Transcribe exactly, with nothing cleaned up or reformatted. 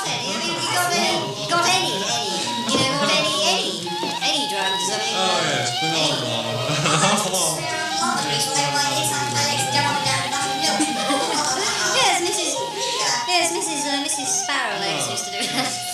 got any? I mean, you got any? Got any? Any? You know, got any? Any? Any drugs? I mean, Oh yeah, it's been on and on. Yes, Missus Yes, Missus Uh, Missus Sparrow Legs used to do that.